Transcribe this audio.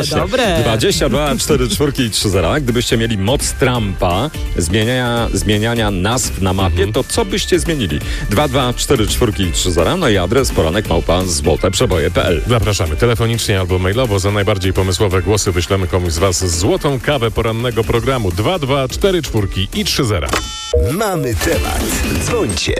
dobre. 22, 4, 4 i 3 zera. Gdybyście mieli moc Trumpa zmieniania nazw na mapie, to co byście zmienili? 22, 4, 4 i 3 zera. No i adres poranek@złoteprzeboje.pl. Zapraszamy telefonicznie albo mailowo. Za najbardziej pomysłowe głosy wyślemy komuś z Was złotą kawę porannego programu. 2, 2, 4, 4 i 3 zera. Mamy temat. Dzwońcie.